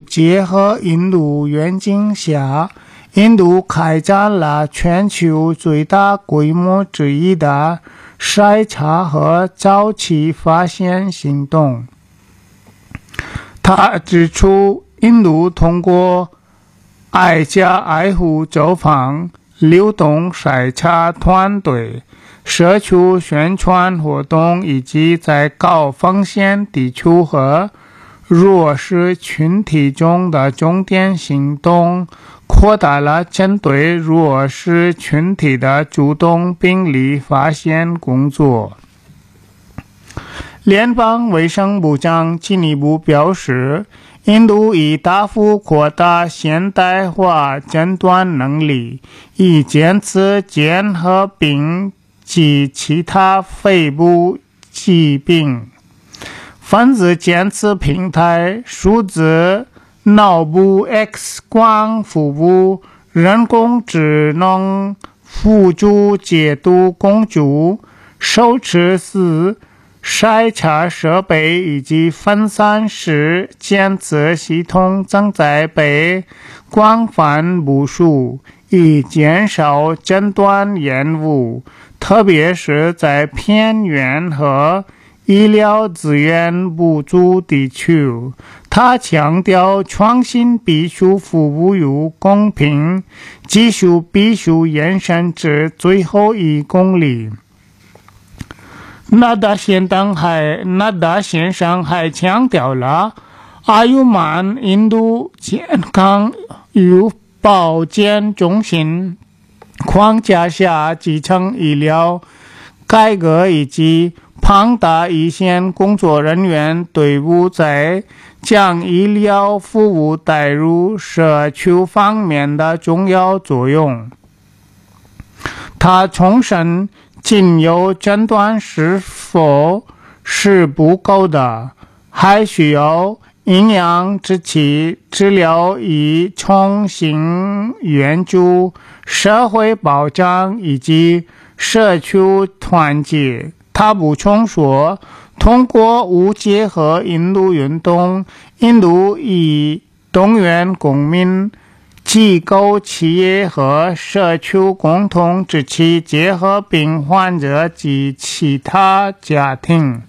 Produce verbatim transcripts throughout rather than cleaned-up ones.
结合印度远景下，印度开展了全球最大规模之一的筛查和早期发现行动。他指出，印度通过挨家挨户走访、流动筛查团队、社区宣传活动以及在高风险地区和弱势群体中的重点行动，扩大了针对弱势群体的主动病例发现工作。联邦卫生部长进一步表示，印度已大幅扩大现代化诊断能力，以检测结核病及其他肺部疾病。分子检测平台、数字脑部 X 光服务、人工智能辅助解读工具、手持式筛查设备以及分散式检测系统正在被广泛部署，以减少诊断延误，特别是在偏远和医疗资源不足地区。他强调，创新必须服务于公平，技术必须延伸至最后一公里。纳达先生还纳达先生还强调了阿尤曼印度健康与保健中心框架下基层医疗改革以及庞大一线工作人员队伍在将医疗服务带入社区方面的重要作用。他重申，仅有诊断是否是不够的，还需要营养之气治疗以重新援助、社会保障以及社区团结。他补充说，通过无结合印度运动，印度已动员公民、机构、企业和社区共同支持结核病患者及其他家庭。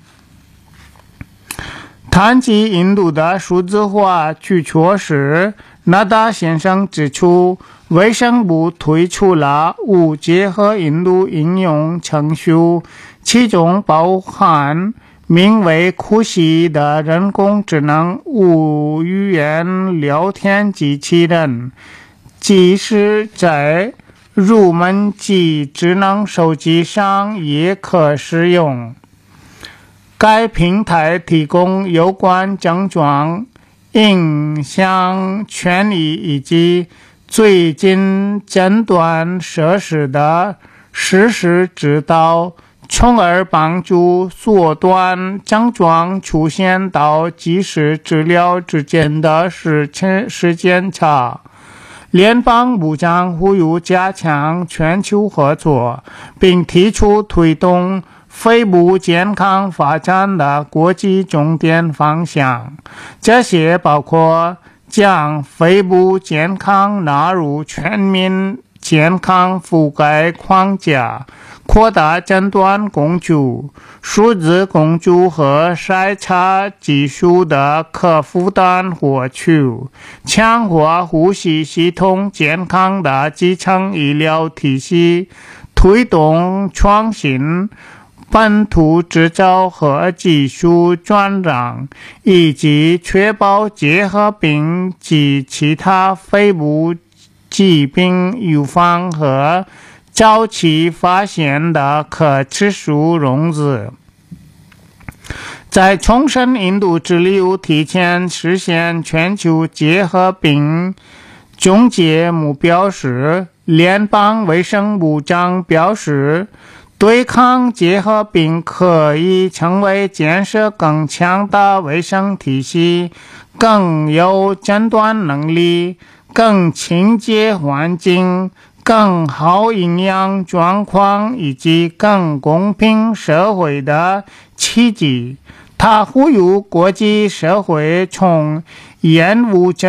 谈及印度的数字化举措时，纳达先生指出，卫生部推出了无结合印度应用程序，其中包含名为库西的人工智能无语言聊天机器人，即使在入门级智能手机上也可使用。该平台提供有关症状、影响权利以及最近诊断设施的实时指导，从而帮助缩短症状出现到及时治疗之间的时间差。联邦部长呼吁加强全球合作，并提出推动肺部健康发展的国际重点方向，这些包括将肺部健康纳入全民健康覆盖框架，扩大诊断工具、数字工具和筛查技术的可负担获取，强化呼吸系统健康的基层医疗体系，推动创新、本土制造和技术转让，以及确保结核病及其他肺部疾病预防和早期发现的可持续融资。在重申印度致力于提前实现全球结核病终结目标时，联邦卫生部长表示，对抗结核病可以成为建设更强的卫生体系、更有诊断能力、更清洁环境、更好营养状况以及更公平社会的契机。他呼吁国际社会从厌恶